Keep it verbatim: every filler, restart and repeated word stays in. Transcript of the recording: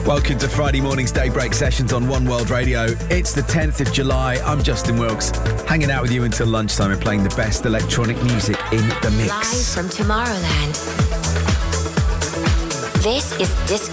Welcome to Friday morning's Daybreak Sessions on One World Radio. It's the tenth of July. I'm Justin Wilkes, hanging out with you until lunchtime and playing the best electronic music in the mix. Live from Tomorrowland. This is Disco